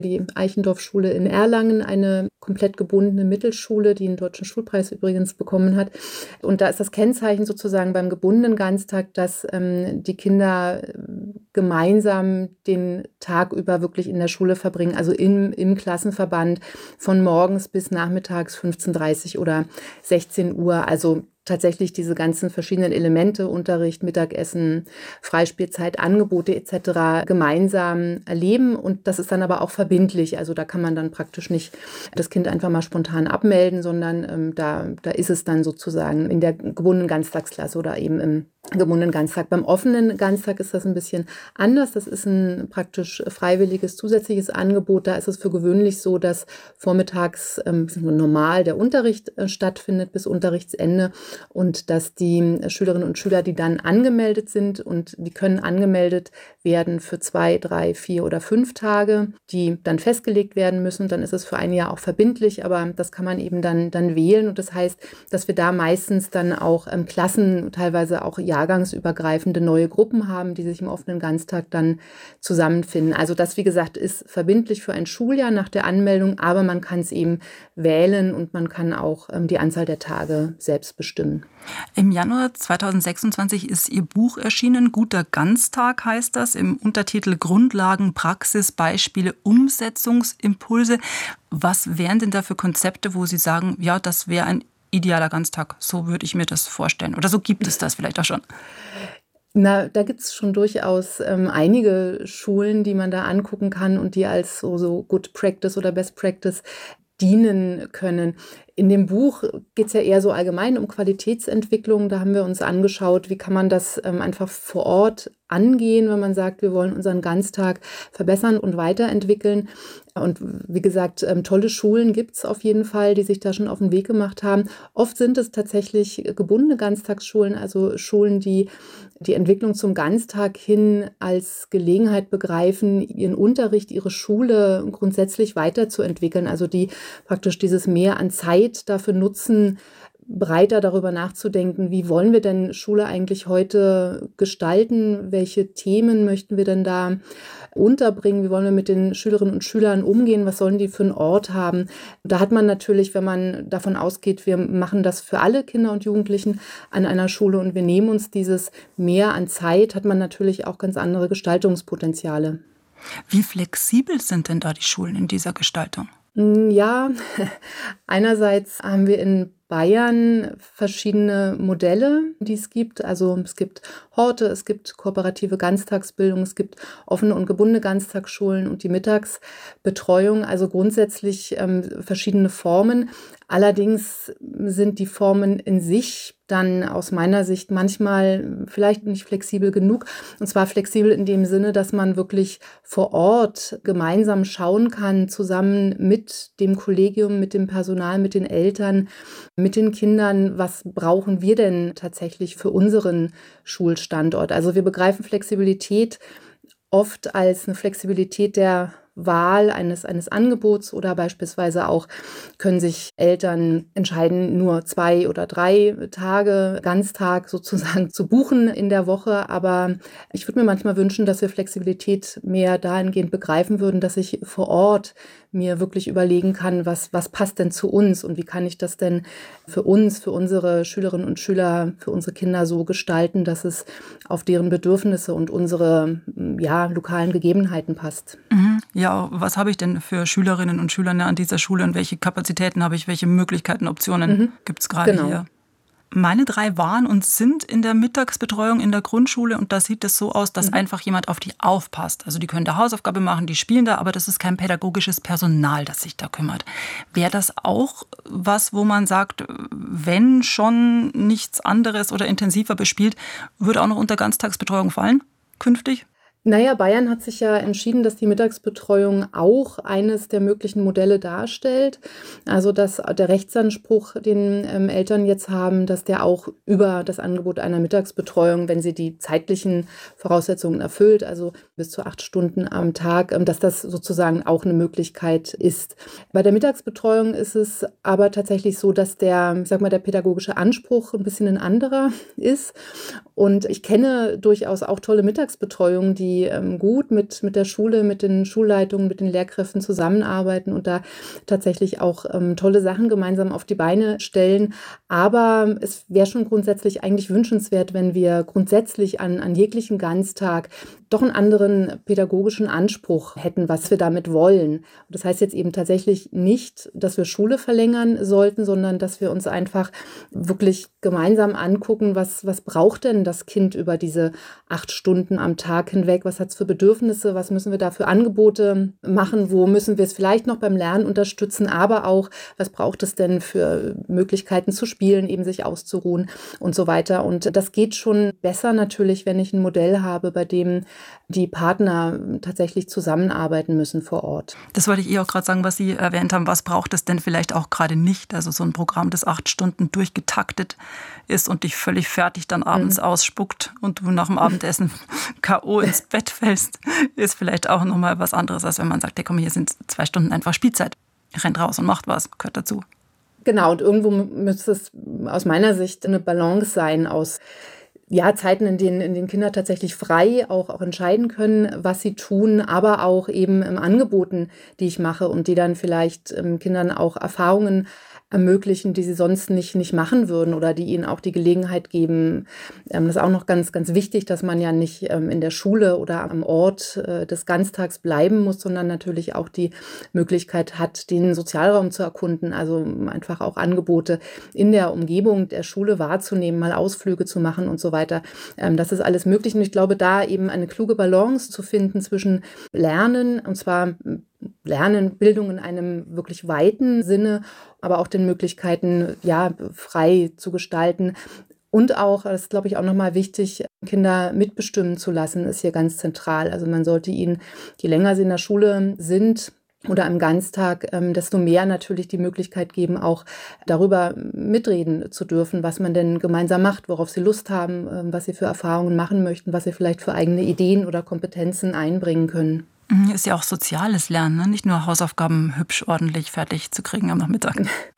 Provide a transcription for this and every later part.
die Eichendorff-Schule in Erlangen, eine komplett gebundene Mittelschule, die einen Deutschen Schulpreis übrigens bekommen hat. Und da ist das Kennzeichen sozusagen beim gebundenen Ganztag, dass die Kinder gemeinsam den Tag über wirklich in der Schule verbringen, also im Klassenverband von morgens bis nachmittags 15:30 oder 16 Uhr. Also tatsächlich diese ganzen verschiedenen Elemente, Unterricht, Mittagessen, Freispielzeit, Angebote etc. gemeinsam erleben. Und das ist dann aber auch verbindlich. Also da kann man dann praktisch nicht das Kind einfach mal spontan abmelden, sondern da ist es dann sozusagen in der gebundenen Ganztagsklasse oder eben im gebundenen Ganztag. Beim offenen Ganztag ist das ein bisschen anders. Das ist ein praktisch freiwilliges zusätzliches Angebot. Da ist es für gewöhnlich so, dass vormittags normal der Unterricht stattfindet bis Unterrichtsende und dass die Schülerinnen und Schüler, die dann angemeldet sind, und die können angemeldet werden für 2, 3, 4 oder 5 Tage, die dann festgelegt werden müssen. Dann ist es für ein Jahr auch verbindlich, aber das kann man eben dann wählen. Und das heißt, dass wir da meistens dann auch Klassen, teilweise auch jahrgangsübergreifende neue Gruppen haben, die sich im offenen Ganztag dann zusammenfinden. Also das, wie gesagt, ist verbindlich für ein Schuljahr nach der Anmeldung, aber man kann es eben wählen und man kann auch die Anzahl der Tage selbst bestimmen. Im Januar 2026 ist Ihr Buch erschienen, Guter Ganztag heißt das, im Untertitel Grundlagen, Praxis, Beispiele, Umsetzungsimpulse. Was wären denn da für Konzepte, wo Sie sagen, ja, das wäre ein idealer Ganztag, so würde ich mir das vorstellen? Oder so gibt es das vielleicht auch schon? Na, da gibt es schon durchaus einige Schulen, die man da angucken kann und die als so Good Practice oder Best Practice dienen können. In dem Buch geht es ja eher so allgemein um Qualitätsentwicklung. Da haben wir uns angeschaut, wie kann man das einfach vor Ort angehen, wenn man sagt, wir wollen unseren Ganztag verbessern und weiterentwickeln. Und wie gesagt, tolle Schulen gibt es auf jeden Fall, die sich da schon auf den Weg gemacht haben. Oft sind es tatsächlich gebundene Ganztagsschulen, also Schulen, die die Entwicklung zum Ganztag hin als Gelegenheit begreifen, ihren Unterricht, ihre Schule grundsätzlich weiterzuentwickeln. Also die praktisch dieses Mehr an Zeit dafür nutzen, breiter darüber nachzudenken, wie wollen wir denn Schule eigentlich heute gestalten, welche Themen möchten wir denn da unterbringen, wie wollen wir mit den Schülerinnen und Schülern umgehen, was sollen die für einen Ort haben. Da hat man natürlich, wenn man davon ausgeht, wir machen das für alle Kinder und Jugendlichen an einer Schule und wir nehmen uns dieses Mehr an Zeit, hat man natürlich auch ganz andere Gestaltungspotenziale. Wie flexibel sind denn da die Schulen in dieser Gestaltung? Ja, einerseits haben wir in Bayern verschiedene Modelle, die es gibt. Also es gibt Horte, es gibt kooperative Ganztagsbildung, es gibt offene und gebundene Ganztagsschulen und die Mittagsbetreuung. Also grundsätzlich verschiedene Formen. Allerdings sind die Formen in sich dann aus meiner Sicht manchmal vielleicht nicht flexibel genug. Und zwar flexibel in dem Sinne, dass man wirklich vor Ort gemeinsam schauen kann, zusammen mit dem Kollegium, mit dem Personal, mit den Eltern, mit den Kindern, was brauchen wir denn tatsächlich für unseren Schulstandort. Also wir begreifen Flexibilität oft als eine Flexibilität der Wahl eines Angebots oder beispielsweise auch können sich Eltern entscheiden, nur 2 oder 3 Tage, Ganztag sozusagen zu buchen in der Woche. Aber ich würde mir manchmal wünschen, dass wir Flexibilität mehr dahingehend begreifen würden, dass ich vor Ort mir wirklich überlegen kann, was passt denn zu uns und wie kann ich das denn für uns, für unsere Schülerinnen und Schüler, für unsere Kinder so gestalten, dass es auf deren Bedürfnisse und unsere lokalen Gegebenheiten passt. Ja, was habe ich denn für Schülerinnen und Schüler an dieser Schule und welche Kapazitäten habe ich, welche Möglichkeiten, Optionen gibt es gerade hier? Meine 3 waren und sind in der Mittagsbetreuung in der Grundschule und da sieht es so aus, dass einfach jemand auf die aufpasst. Also die können da Hausaufgabe machen, die spielen da, aber das ist kein pädagogisches Personal, das sich da kümmert. Wäre das auch was, wo man sagt, wenn schon nichts anderes oder intensiver bespielt, würde auch noch unter Ganztagsbetreuung fallen künftig? Naja, Bayern hat sich ja entschieden, dass die Mittagsbetreuung auch eines der möglichen Modelle darstellt. Also dass der Rechtsanspruch, den Eltern jetzt haben, dass der auch über das Angebot einer Mittagsbetreuung, wenn sie die zeitlichen Voraussetzungen erfüllt, also bis zu 8 Stunden am Tag, dass das sozusagen auch eine Möglichkeit ist. Bei der Mittagsbetreuung ist es aber tatsächlich so, dass der pädagogische Anspruch ein bisschen ein anderer ist. Und ich kenne durchaus auch tolle Mittagsbetreuungen, die gut mit der Schule, mit den Schulleitungen, mit den Lehrkräften zusammenarbeiten und da tatsächlich auch tolle Sachen gemeinsam auf die Beine stellen. Aber es wäre schon grundsätzlich eigentlich wünschenswert, wenn wir grundsätzlich an jeglichen Ganztag doch einen anderen pädagogischen Anspruch hätten, was wir damit wollen. Und das heißt jetzt eben tatsächlich nicht, dass wir Schule verlängern sollten, sondern dass wir uns einfach wirklich gemeinsam angucken, was braucht denn das Kind über diese 8 Stunden am Tag hinweg? Was hat es für Bedürfnisse? Was müssen wir da für Angebote machen? Wo müssen wir es vielleicht noch beim Lernen unterstützen? Aber auch, was braucht es denn für Möglichkeiten zu spielen, eben sich auszuruhen und so weiter? Und das geht schon besser natürlich, wenn ich ein Modell habe, bei dem die Partner tatsächlich zusammenarbeiten müssen vor Ort. Das wollte ich auch gerade sagen, was Sie erwähnt haben. Was braucht es denn vielleicht auch gerade nicht? Also so ein Programm, das 8 Stunden durchgetaktet ist und dich völlig fertig dann abends ausspuckt und du nach dem Abendessen K.O. ins Bett fällst, ist vielleicht auch nochmal was anderes, als wenn man sagt, hey, komm, hier sind 2 Stunden einfach Spielzeit. Rennt raus und macht was, gehört dazu. Genau, und irgendwo müsste es aus meiner Sicht eine Balance sein aus Zeiten, in denen Kinder tatsächlich frei auch entscheiden können, was sie tun, aber auch eben Angeboten, die ich mache und die dann vielleicht Kindern auch Erfahrungen ermöglichen, die sie sonst nicht machen würden oder die ihnen auch die Gelegenheit geben. Das ist auch noch ganz, ganz wichtig, dass man ja nicht in der Schule oder am Ort des Ganztags bleiben muss, sondern natürlich auch die Möglichkeit hat, den Sozialraum zu erkunden, also einfach auch Angebote in der Umgebung der Schule wahrzunehmen, mal Ausflüge zu machen und so weiter. Das ist alles möglich und ich glaube, da eben eine kluge Balance zu finden zwischen Lernen, und zwar Lernen, Bildung in einem wirklich weiten Sinne, aber auch den Möglichkeiten, frei zu gestalten. Und auch, das ist, glaube ich, auch nochmal wichtig, Kinder mitbestimmen zu lassen, ist hier ganz zentral. Also man sollte ihnen, je länger sie in der Schule sind oder am Ganztag, desto mehr natürlich die Möglichkeit geben, auch darüber mitreden zu dürfen, was man denn gemeinsam macht, worauf sie Lust haben, was sie für Erfahrungen machen möchten, was sie vielleicht für eigene Ideen oder Kompetenzen einbringen können. Ist ja auch soziales Lernen, ne? Nicht nur Hausaufgaben hübsch ordentlich fertig zu kriegen am Nachmittag.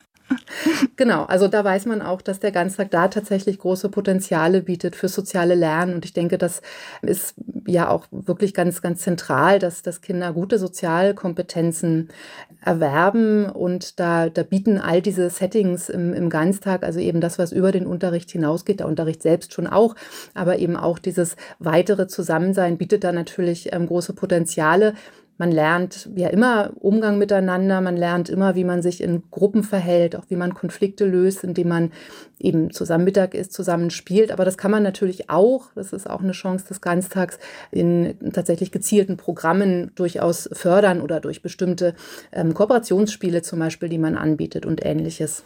Genau, also da weiß man auch, dass der Ganztag da tatsächlich große Potenziale bietet für soziale Lernen. Und ich denke, das ist ja auch wirklich ganz, ganz zentral, dass Kinder gute Sozialkompetenzen erwerben. Und da bieten all diese Settings im Ganztag, also eben das, was über den Unterricht hinausgeht, der Unterricht selbst schon auch, aber eben auch dieses weitere Zusammensein bietet da natürlich große Potenziale. Man lernt ja immer Umgang miteinander, man lernt immer, wie man sich in Gruppen verhält, auch wie man Konflikte löst, indem man eben zusammen Mittag isst, zusammen spielt. Aber das kann man natürlich auch, das ist auch eine Chance des Ganztags, in tatsächlich gezielten Programmen durchaus fördern oder durch bestimmte Kooperationsspiele zum Beispiel, die man anbietet und Ähnliches.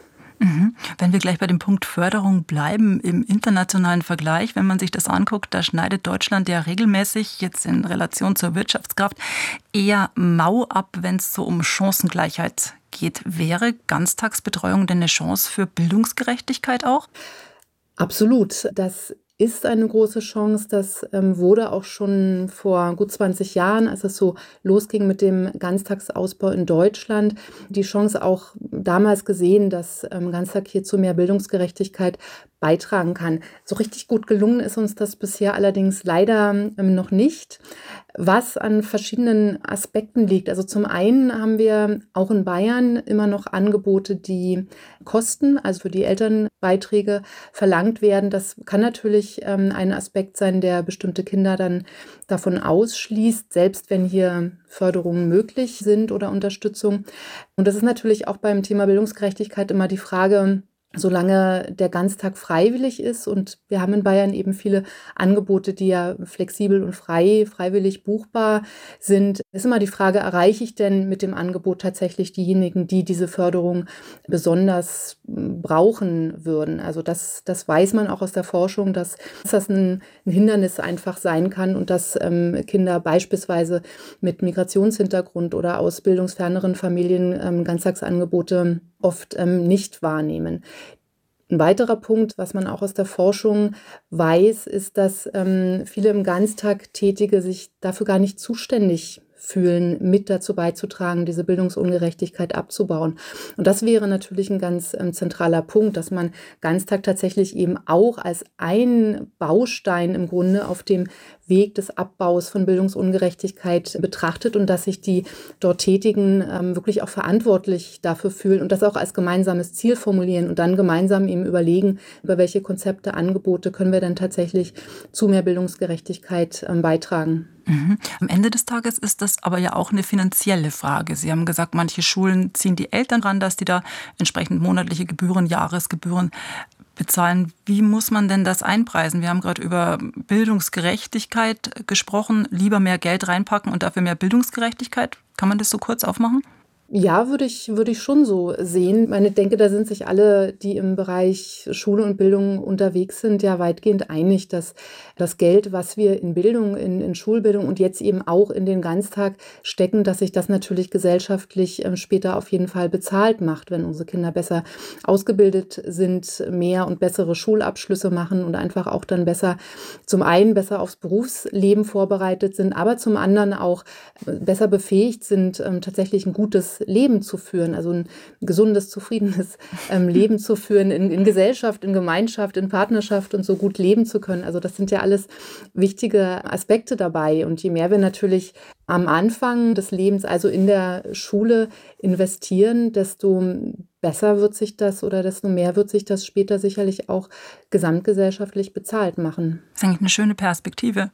Wenn wir gleich bei dem Punkt Förderung bleiben, im internationalen Vergleich, wenn man sich das anguckt, da schneidet Deutschland ja regelmäßig jetzt in Relation zur Wirtschaftskraft eher mau ab, wenn es so um Chancengleichheit geht. Wäre Ganztagsbetreuung denn eine Chance für Bildungsgerechtigkeit auch? Absolut. Das ist eine große Chance. Das wurde auch schon vor gut 20 Jahren, als es so losging mit dem Ganztagsausbau in Deutschland, die Chance auch damals gesehen, dass Ganztag hier zu mehr Bildungsgerechtigkeit beitragen kann. So richtig gut gelungen ist uns das bisher allerdings leider noch nicht, was an verschiedenen Aspekten liegt. Also zum einen haben wir auch in Bayern immer noch Angebote, die kosten, also für die Elternbeiträge verlangt werden. Das kann natürlich ein Aspekt sein, der bestimmte Kinder dann davon ausschließt, selbst wenn hier Förderungen möglich sind oder Unterstützung. Und das ist natürlich auch beim Thema Bildungsgerechtigkeit immer die Frage, solange der Ganztag freiwillig ist, und wir haben in Bayern eben viele Angebote, die ja flexibel und freiwillig buchbar sind, ist immer die Frage, erreiche ich denn mit dem Angebot tatsächlich diejenigen, die diese Förderung besonders brauchen würden? Also das weiß man auch aus der Forschung, dass das ein Hindernis einfach sein kann und dass Kinder beispielsweise mit Migrationshintergrund oder aus bildungsferneren Familien Ganztagsangebote oft nicht wahrnehmen. Ein weiterer Punkt, was man auch aus der Forschung weiß, ist, dass viele im Ganztag Tätige sich dafür gar nicht zuständig fühlen, mit dazu beizutragen, diese Bildungsungerechtigkeit abzubauen. Und das wäre natürlich ein ganz zentraler Punkt, dass man Ganztag tatsächlich eben auch als ein Baustein im Grunde auf dem Weg des Abbaus von Bildungsungerechtigkeit betrachtet und dass sich die dort Tätigen wirklich auch verantwortlich dafür fühlen und das auch als gemeinsames Ziel formulieren und dann gemeinsam eben überlegen, über welche Konzepte, Angebote können wir dann tatsächlich zu mehr Bildungsgerechtigkeit beitragen. Am Ende des Tages ist das aber ja auch eine finanzielle Frage. Sie haben gesagt, manche Schulen ziehen die Eltern ran, dass die da entsprechend monatliche Gebühren, Jahresgebühren bezahlen. Wie muss man denn das einpreisen? Wir haben gerade über Bildungsgerechtigkeit gesprochen. Lieber mehr Geld reinpacken und dafür mehr Bildungsgerechtigkeit. Kann man das so kurz aufmachen? Ja, würde ich schon so sehen. Ich denke, da sind sich alle, die im Bereich Schule und Bildung unterwegs sind, ja weitgehend einig, dass das Geld, was wir in Bildung, in Schulbildung und jetzt eben auch in den Ganztag stecken, dass sich das natürlich gesellschaftlich später auf jeden Fall bezahlt macht, wenn unsere Kinder besser ausgebildet sind, mehr und bessere Schulabschlüsse machen und einfach auch dann zum einen besser aufs Berufsleben vorbereitet sind, aber zum anderen auch besser befähigt sind, tatsächlich ein gutes Leben zu führen, also ein gesundes, zufriedenes Leben zu führen, in Gesellschaft, in Gemeinschaft, in Partnerschaft und so gut leben zu können. Also das sind ja alles wichtige Aspekte dabei. Und je mehr wir natürlich am Anfang des Lebens, also in der Schule, investieren, desto besser wird sich das oder desto mehr wird sich das später sicherlich auch gesamtgesellschaftlich bezahlt machen. Das ist eigentlich eine schöne Perspektive.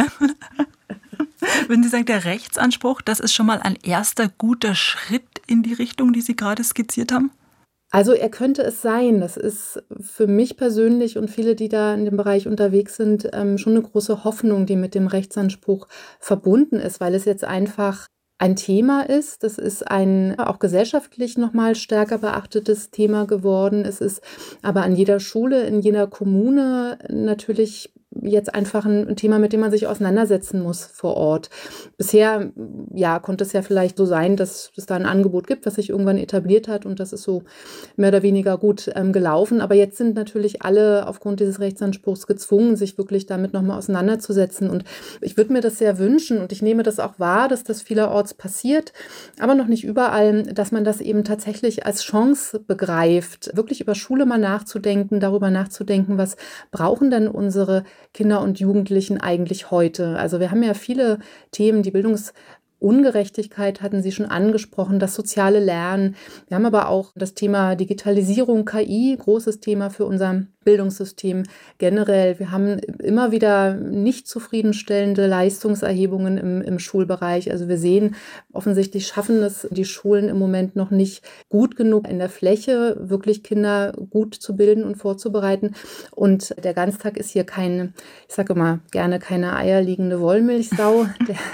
Wenn Sie sagen, der Rechtsanspruch, das ist schon mal ein erster guter Schritt in die Richtung, die Sie gerade skizziert haben? Also er könnte es sein. Das ist für mich persönlich und viele, die da in dem Bereich unterwegs sind, schon eine große Hoffnung, die mit dem Rechtsanspruch verbunden ist, weil es jetzt einfach ein Thema ist. Das ist ein auch gesellschaftlich nochmal stärker beachtetes Thema geworden. Es ist aber an jeder Schule, in jeder Kommune natürlich jetzt einfach ein Thema, mit dem man sich auseinandersetzen muss vor Ort. Bisher konnte es ja vielleicht so sein, dass es da ein Angebot gibt, was sich irgendwann etabliert hat und das ist so mehr oder weniger gut gelaufen. Aber jetzt sind natürlich alle aufgrund dieses Rechtsanspruchs gezwungen, sich wirklich damit nochmal auseinanderzusetzen. Und ich würde mir das sehr wünschen und ich nehme das auch wahr, dass das vielerorts passiert, aber noch nicht überall, dass man das eben tatsächlich als Chance begreift, wirklich über Schule mal nachzudenken, darüber nachzudenken, was brauchen denn unsere Kinder und Jugendlichen eigentlich heute? Also wir haben ja viele Themen, die Bildungsungerechtigkeit hatten Sie schon angesprochen, das soziale Lernen. Wir haben aber auch das Thema Digitalisierung, KI, großes Thema für unser Bildungssystem generell. Wir haben immer wieder nicht zufriedenstellende Leistungserhebungen im Schulbereich. Also wir sehen, offensichtlich schaffen es die Schulen im Moment noch nicht gut genug in der Fläche, wirklich Kinder gut zu bilden und vorzubereiten. Und der Ganztag ist hier ich sage immer gerne, keine eierlegende Wollmilchsau,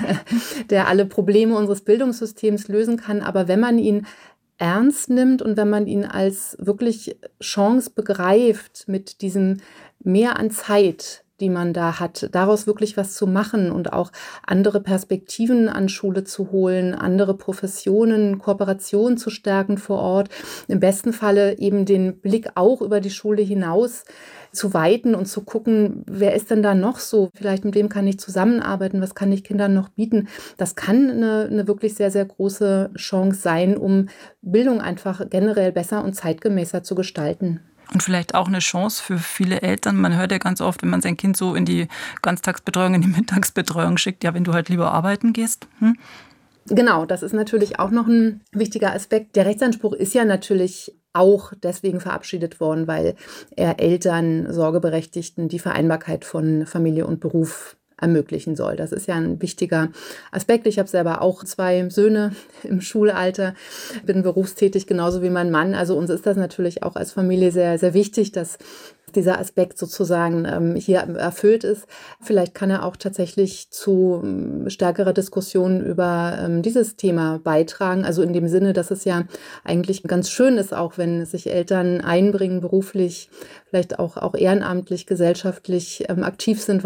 der alle Probleme unseres Bildungssystems lösen kann. Aber wenn man ihn ernst nimmt und wenn man ihn als wirklich Chance begreift, mit diesem Mehr an Zeit, die man da hat, daraus wirklich was zu machen und auch andere Perspektiven an Schule zu holen, andere Professionen, Kooperationen zu stärken vor Ort, im besten Falle eben den Blick auch über die Schule hinaus zu weiten und zu gucken, wer ist denn da noch so? Vielleicht mit wem kann ich zusammenarbeiten? Was kann ich Kindern noch bieten? Das kann eine wirklich sehr, sehr große Chance sein, um Bildung einfach generell besser und zeitgemäßer zu gestalten. Und vielleicht auch eine Chance für viele Eltern. Man hört ja ganz oft, wenn man sein Kind so in die Ganztagsbetreuung, in die Mittagsbetreuung schickt, ja, wenn du halt lieber arbeiten gehst. Genau, das ist natürlich auch noch ein wichtiger Aspekt. Der Rechtsanspruch ist ja natürlich auch deswegen verabschiedet worden, weil er Eltern, Sorgeberechtigten die Vereinbarkeit von Familie und Beruf ermöglichen soll. Das ist ja ein wichtiger Aspekt. Ich habe selber auch 2 Söhne im Schulalter, bin berufstätig, genauso wie mein Mann. Also uns ist das natürlich auch als Familie sehr, sehr wichtig, dass dieser Aspekt sozusagen hier erfüllt ist. Vielleicht kann er auch tatsächlich zu stärkerer Diskussion über dieses Thema beitragen. Also in dem Sinne, dass es ja eigentlich ganz schön ist, auch wenn sich Eltern einbringen, beruflich, vielleicht auch ehrenamtlich, gesellschaftlich aktiv sind, was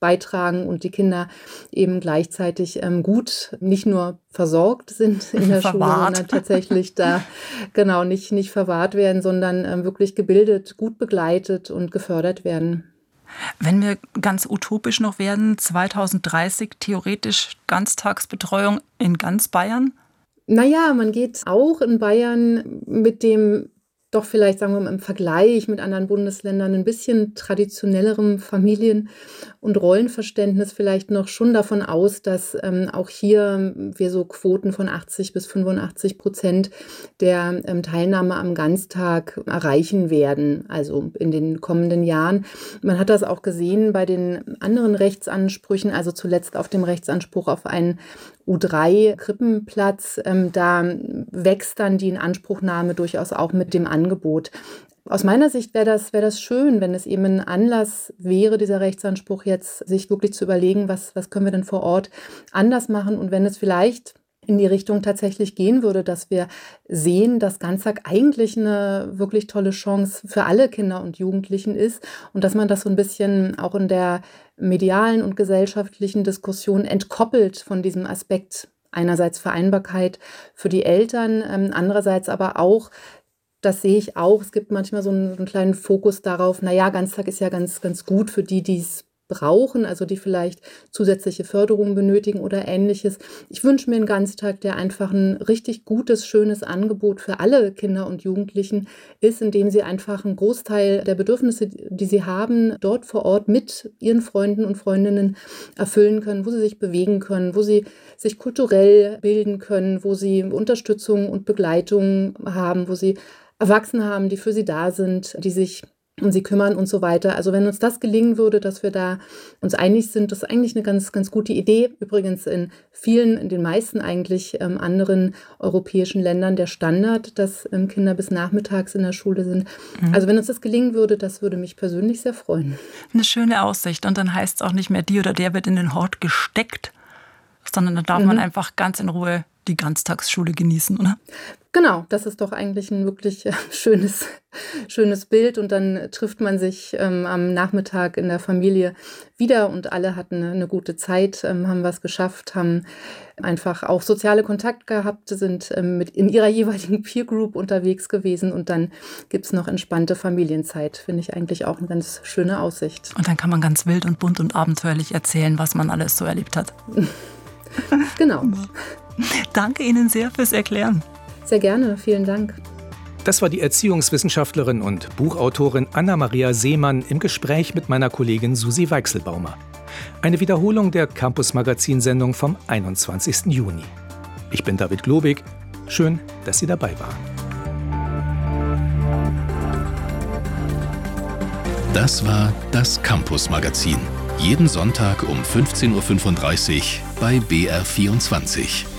beitragen und die Kinder eben gleichzeitig gut nicht nur versorgt sind in der Schule, sondern tatsächlich da nicht verwahrt werden, sondern wirklich gebildet, gut begleitet und gefördert werden. Wenn wir ganz utopisch noch werden, 2030 theoretisch Ganztagsbetreuung in ganz Bayern? Naja, man geht auch in Bayern mit dem doch vielleicht, sagen wir mal, im Vergleich mit anderen Bundesländern ein bisschen traditionellerem Familien- und Rollenverständnis vielleicht noch schon davon aus, dass auch hier wir so Quoten von 80-85% der Teilnahme am Ganztag erreichen werden, also in den kommenden Jahren. Man hat das auch gesehen bei den anderen Rechtsansprüchen, also zuletzt auf dem Rechtsanspruch auf einen U3-Krippenplatz. Da wächst dann die Inanspruchnahme durchaus auch mit dem Angebot. Aus meiner Sicht wäre das schön, wenn es eben ein Anlass wäre, dieser Rechtsanspruch jetzt, sich wirklich zu überlegen, was können wir denn vor Ort anders machen, und wenn es vielleicht in die Richtung tatsächlich gehen würde, dass wir sehen, dass Ganztag eigentlich eine wirklich tolle Chance für alle Kinder und Jugendlichen ist und dass man das so ein bisschen auch in der medialen und gesellschaftlichen Diskussion entkoppelt von diesem Aspekt, einerseits Vereinbarkeit für die Eltern, andererseits aber auch, das sehe ich auch, es gibt manchmal so einen kleinen Fokus darauf, Ganztag ist ja ganz, ganz gut für die es brauchen, also die vielleicht zusätzliche Förderung benötigen oder Ähnliches. Ich wünsche mir einen Ganztag, der einfach ein richtig gutes, schönes Angebot für alle Kinder und Jugendlichen ist, indem sie einfach einen Großteil der Bedürfnisse, die sie haben, dort vor Ort mit ihren Freunden und Freundinnen erfüllen können, wo sie sich bewegen können, wo sie sich kulturell bilden können, wo sie Unterstützung und Begleitung haben, wo sie Erwachsene haben, die für sie da sind, die sich um sie kümmern und so weiter. Also wenn uns das gelingen würde, dass wir da uns einig sind, das ist eigentlich eine ganz, ganz gute Idee. Übrigens in den meisten eigentlich anderen europäischen Ländern der Standard, dass Kinder bis nachmittags in der Schule sind. Also wenn uns das gelingen würde, das würde mich persönlich sehr freuen. Eine schöne Aussicht. Und dann heißt es auch nicht mehr, die oder der wird in den Hort gesteckt, sondern dann darf man einfach ganz in Ruhe die Ganztagsschule genießen, oder? Genau, das ist doch eigentlich ein wirklich schönes Bild, und dann trifft man sich am Nachmittag in der Familie wieder und alle hatten eine gute Zeit, haben was geschafft, haben einfach auch soziale Kontakte gehabt, sind in ihrer jeweiligen Peer Group unterwegs gewesen, und dann gibt es noch entspannte Familienzeit. Finde ich eigentlich auch eine ganz schöne Aussicht. Und dann kann man ganz wild und bunt und abenteuerlich erzählen, was man alles so erlebt hat. Genau. Danke Ihnen sehr fürs Erklären. Sehr gerne, vielen Dank. Das war die Erziehungswissenschaftlerin und Buchautorin Anna-Maria Seemann im Gespräch mit meiner Kollegin Susi Weichselbaumer. Eine Wiederholung der Campus-Magazin-Sendung vom 21. Juni. Ich bin David Globig. Schön, dass Sie dabei waren. Das war das Campus-Magazin. Jeden Sonntag um 15.35 Uhr bei BR24.